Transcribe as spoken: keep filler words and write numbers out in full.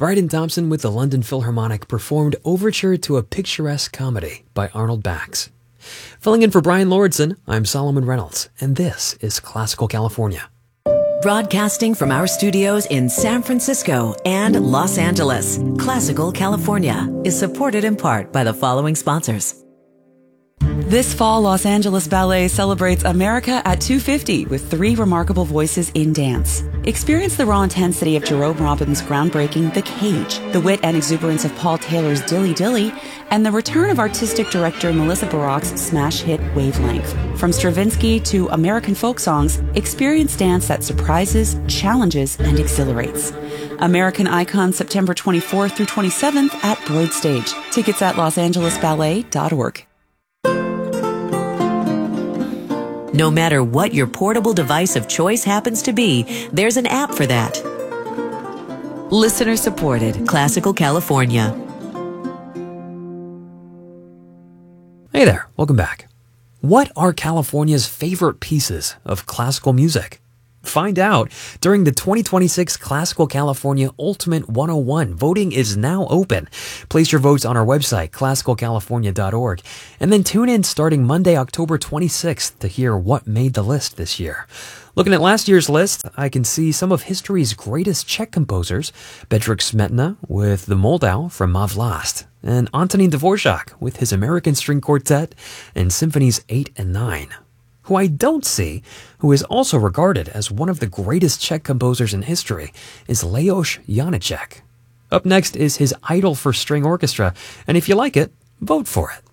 Bryden Thompson with the London Philharmonic performed Overture to a Picturesque Comedy by Arnold Bax. Filling in for Brian Lordson, I'm Solomon Reynolds, and this is Classical California. Broadcasting from our studios in San Francisco and Los Angeles, Classical California is supported in part by the following sponsors. This fall, Los Angeles Ballet celebrates America at two fifty with three remarkable voices in dance. Experience the raw intensity of Jerome Robbins' groundbreaking The Cage, the wit and exuberance of Paul Taylor's Dilly Dilly, and the return of artistic director Melissa Barak's smash hit Wavelength. From Stravinsky to American folk songs, experience dance that surprises, challenges, and exhilarates. American Icon, September twenty-fourth through twenty-seventh at Broad Stage. Tickets at los angeles ballet dot org. No matter what your portable device of choice happens to be, there's an app for that. Listener supported, Classical California. Hey there, welcome back. What are California's favorite pieces of classical music? Find out during the twenty twenty-six Classical California Ultimate one oh one. Voting is now open. Place your votes on our website, classical california dot org, and then tune in starting Monday, October twenty-sixth to hear what made the list this year. Looking at last year's list, I can see some of history's greatest Czech composers, Bedřich Smetana with the Moldau from Má Vlast, and Antonín Dvořák with his American String Quartet and Symphonies eight and nine. Who I don't see, who is also regarded as one of the greatest Czech composers in history, is Leoš Janáček. Up next is his Idol for String Orchestra, and if you like it, vote for it.